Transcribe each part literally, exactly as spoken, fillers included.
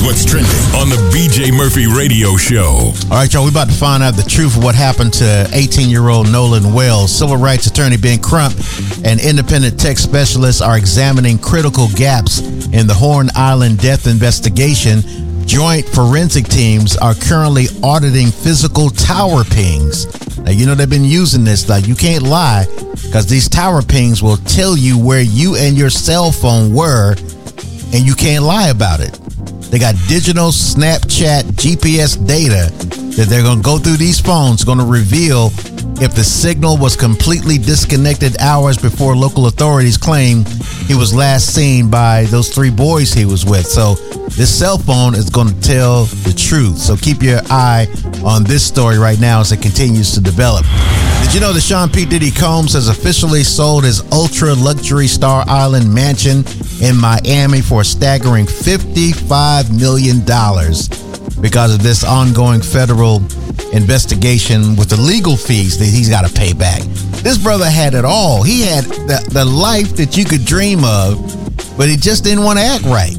what's trending on the B J Murphy Radio Show. All right, y'all, we're about to find out the truth of what happened to eighteen-year-old Nolan Wells. Civil rights attorney Ben Crump and independent tech specialists are examining critical gaps in the Horn Island death investigation. Joint forensic teams are currently auditing physical tower pings. Now, you know they've been using this. Like, you can't lie, because these tower pings will tell you where you and your cell phone were, and you can't lie about it. They got digital Snapchat G P S data that they're going to go through these phones, going to reveal if the signal was completely disconnected hours before local authorities claim he was last seen by those three boys he was with. So this cell phone is going to tell the truth. So keep your eye on this story right now as it continues to develop. Did you know that Sean P. Diddy Combs has officially sold his ultra-luxury Star Island mansion in Miami for a staggering fifty-five million dollars because of this ongoing federal investigation with the legal fees that he's got to pay back? This brother had it all. He had the, the life that you could dream of, but he just didn't want to act right.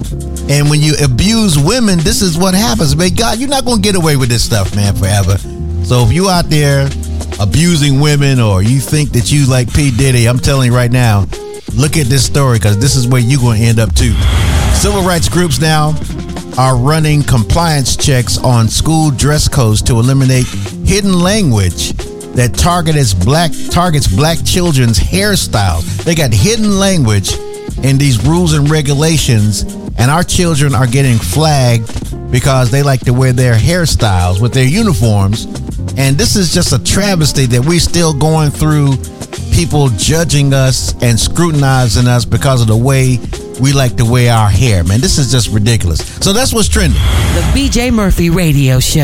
And when you abuse women, this is what happens. Man, God, you're not going to get away with this stuff, man, forever. So if you out there abusing women, or you think that you like P. Diddy, I'm telling you right now, look at this story, because this is where you're going to end up too. Civil rights groups now are running compliance checks on school dress codes to eliminate hidden language that targets black targets black children's hairstyles. They got hidden language in these rules and regulations, and our children are getting flagged because they like to wear their hairstyles with their uniforms. And this is just a travesty that we're still going through people judging us and scrutinizing us because of the way we like to wear our hair. Man, this is just ridiculous. So that's what's trending. The B J Murphy Radio Show.